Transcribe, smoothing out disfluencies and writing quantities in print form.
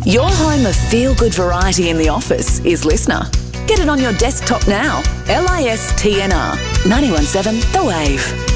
Your home of feel-good variety in the office is Listener. Get it on your desktop now. LISTNR 91.7 The Wave.